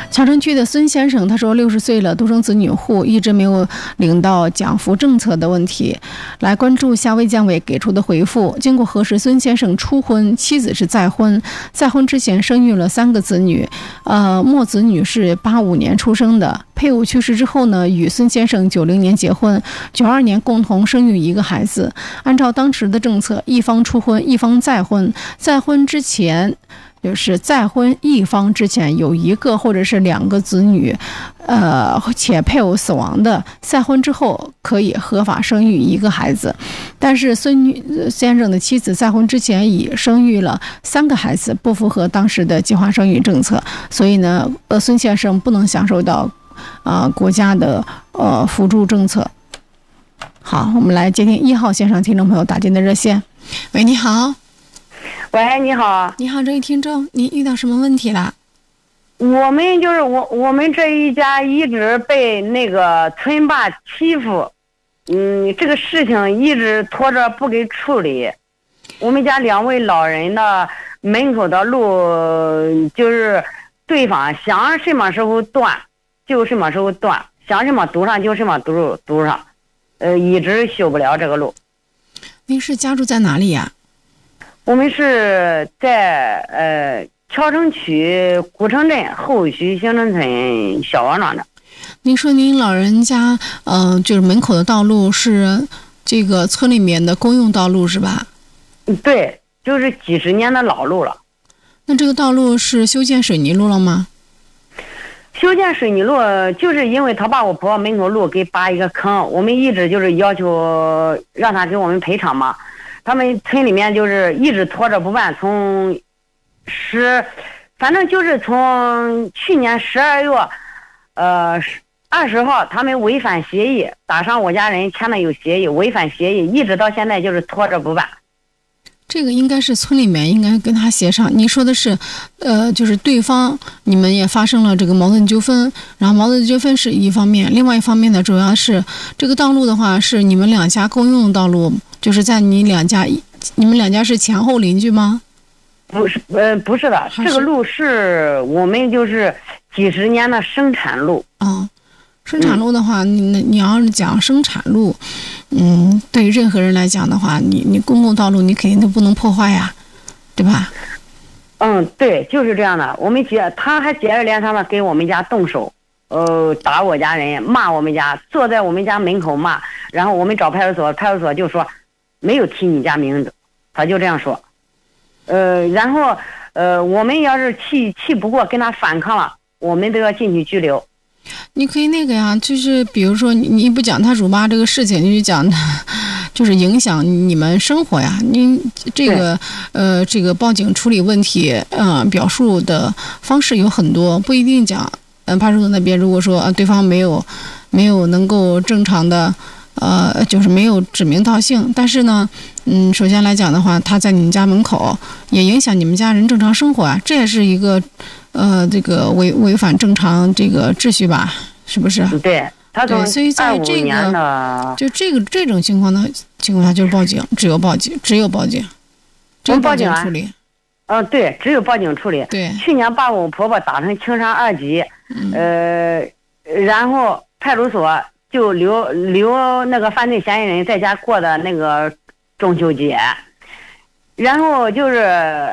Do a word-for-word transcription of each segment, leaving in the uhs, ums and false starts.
长城区的孙先生他说，六十岁了，独生子女户，一直没有领到奖扶政策的问题。来关注下卫健委给出的回复。经过核实，孙先生初婚，妻子是再婚，再婚之前生育了三个子女，呃，莫子女是八五年出生的。配偶去世之后呢，与孙先生九零年结婚，九二年共同生育一个孩子。按照当时的政策，一方初婚，一方再婚，再婚之前。就是再婚一方之前有一个或者是两个子女，呃，且配偶死亡的，再婚之后可以合法生育一个孩子。但是孙女先生的妻子再婚之前已生育了三个孩子，不符合当时的计划生育政策，所以呢，呃，孙先生不能享受到啊、呃、国家的呃辅助政策。好，我们来接听一号线上听众朋友打进的热线。喂，你好。 喂，你好。 你好，这位听众，您遇到什么问题了？ 我们就是我我们这一家一直被那个村霸欺负，嗯，这个事情一直拖着不给处理。我们家两位老人的门口的路，就是对方想什么时候断就什么时候断，想什么堵上就什么堵堵上，呃，一直修不了这个路。 您是家住在哪里呀？ 我们是在呃桥城区古城镇后徐行政村小王庄的。 您说您老人家呃就是门口的道路是这个村里面的公用道路是吧？ 对，就是几十年的老路了。 那这个道路是修建水泥路了吗？ 修建水泥路就是因为他把我婆婆门口路给扒一个坑，我们一直就是要求让他给我们赔偿嘛。他们村里面就是一直拖着不办，从十，反正就是从去年十二月，呃二十号，他们违反协议，打上我家人签的有协议，违反协议，一直到现在就是拖着不办。 这个应该是村里面应该跟他协商。你说的是，呃，就是对方你们也发生了这个矛盾纠纷，然后矛盾纠纷是一方面，另外一方面呢，主要是这个道路的话是你们两家共用的道路，就是在你两家，你们两家是前后邻居吗？ 不是，呃，不是的，这个路是我们就是几十年的生产路。 哦，生产路的话，嗯、你你要是讲生产路。嗯，对于任何人来讲的话，你你公共道路你肯定都不能破坏呀，对吧？ 嗯，对，就是这样的。我们接他还接二连三的给我们家动手，呃，打我家人，骂我们家，坐在我们家门口骂。然后我们找派出所，派出所就说没有提你家名字，他就这样说。呃，然后呃，我们要是气气不过跟他反抗了，我们都要进去拘留。 你可以那个呀，就是比如说你你不讲他辱骂这个事情，你就讲他就是影响你们生活呀。你这个呃这个报警处理问题，嗯、呃，表述的方式有很多，不一定讲。嗯、呃，派出所那边如果说、呃、对方没有没有能够正常的呃就是没有指名道姓，但是呢，嗯，首先来讲的话，他在你们家门口也影响你们家人正常生活啊，这也是一个。呃，这个违违反正常这个秩序吧，是不是？ 对，他对，所以在这个就这个这种情况的情况下，就是报警，只有报警，只有报警，只有报警处理。 嗯、呃，对，只有报警处理。 对， 去年把我婆婆打成轻伤二级，嗯、呃，然后派出所就留留那个犯罪嫌疑人在家过的那个中秋节，然后就是。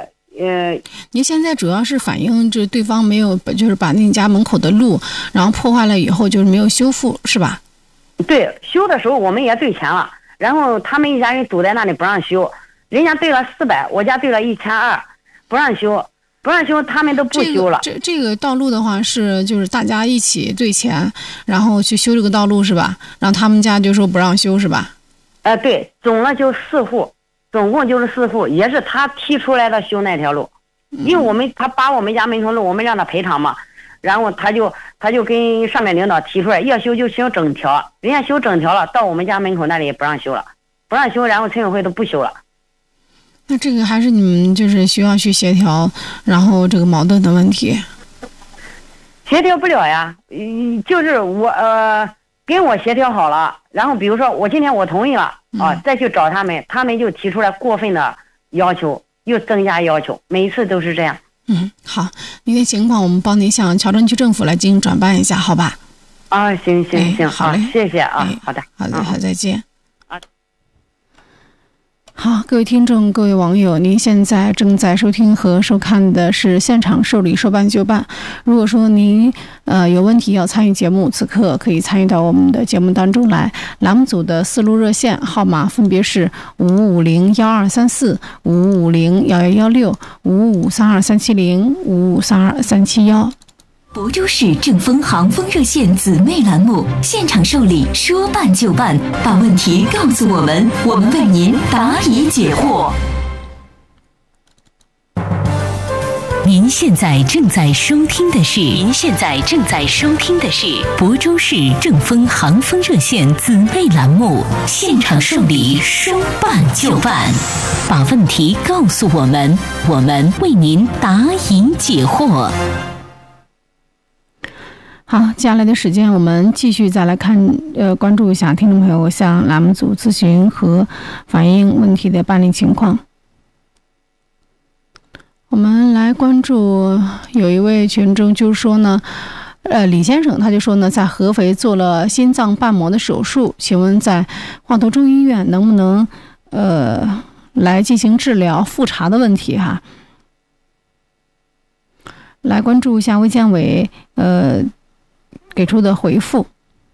呃， 您现在主要是反映这对方没有，就是把那家门口的路，然后破坏了以后，就是没有修复，是吧？ 对，修的时候我们也兑钱了，然后他们一家人堵在那里不让修，人家兑了四百，我家兑了一千二，不让修，不让修，他们都不修了。 这个、这这个道路的话是就是大家一起兑钱，然后去修这个道路是吧？然后他们家就说不让修是吧？ 呃，对，总了就四户。总共就是四户，也是他提出来的修那条路，因为我们他把我们家门口路，我们让他赔偿嘛，然后他就他就跟上面领导提出来，要修就修整条，人家修整条了，到我们家门口那里也不让修了，不让修，然后村委会都不修了。 那这个还是你们就是需要去协调，然后这个矛盾的问题， 协调不了呀，嗯，就是我呃跟我协调好了，然后比如说我今天我同意了。啊，再去找他们，他们就提出来过分的要求，又增加要求，每一次都是这样。 嗯，好，您的情况我们帮您向乔镇区政府来进行转办一下，好吧？ 啊，行行行， 哎、好嘞， 谢谢啊， 哎、 好的， 好的，好，再见。 啊。 好，各位听众，各位网友，您现在正在收听和收看的是现场受理说办就办。如果说您呃有问题要参与节目，此刻可以参与到我们的节目当中来。栏目组的四路热线号码分别是五五零幺二三四、五五零幺幺幺六、五五三二三七零、五五三二三七幺。 亳州市正风航风热线姊妹栏目现场受理，说办就办，把问题告诉我们，我们为您答疑解惑。您现在正在收听的是，您现在正在收听的是亳州市正风航风热线姊妹栏目现场受理，说办就办，把问题告诉我们，我们为您答疑解惑。 好，接下来的时间我们继续再来看，呃，关注一下听众朋友向栏目组咨询和反映问题的办理情况。我们来关注有一位群众就是说呢，呃，李先生他就说呢，在合肥做了心脏瓣膜的手术，请问在华侗中医院能不能呃来进行治疗复查的问题哈？来关注一下卫健委呃。给出的回复，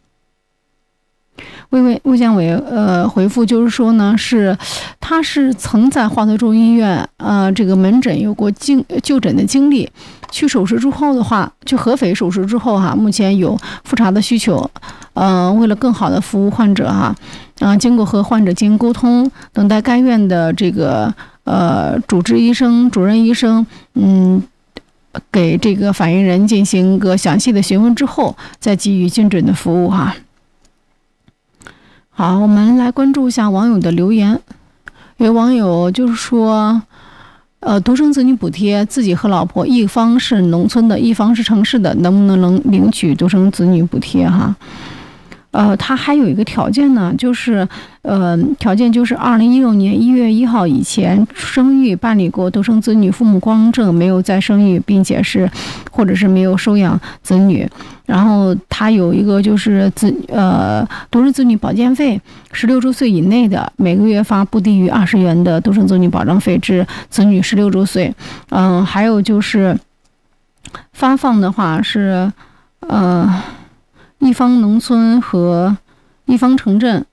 卫卫卫健委呃回复就是说呢，是他是曾在华侗中医院呃这个门诊有过经就诊的经历，去手术之后的话，去合肥手术之后哈，目前有复查的需求，嗯、呃，为了更好的服务患者哈，嗯、呃，经过和患者进行沟通，等待该院的这个呃主治医生、主任医生，嗯。给这个反映人进行个详细的询问之后，再给予精准的服务哈。好，我们来关注一下网友的留言。有网友就是说，呃，独生子女补贴，自己和老婆一方是农村的，一方是城市的，能不能能领取独生子女补贴哈？呃，他还有一个条件呢，就是，呃，条件就是二零一六年一月一号以前生育办理过独生子女父母光证，没有再生育，并且是，或者是没有收养子女。然后他有一个就是子呃独生子女保健费，十六周岁以内的每个月发不低于二十元的独生子女保障费至子女十六周岁。嗯、呃，还有就是发放的话是，呃。一方农村和一方城镇，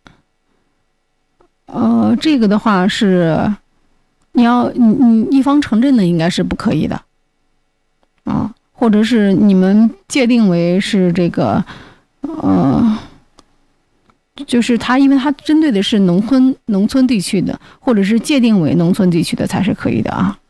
呃，这个的话是你要你你一方城镇的应该是不可以的啊，或者是你们界定为是这个呃，就是它因为它针对的是农村农村地区的，或者是界定为农村地区的才是可以的啊。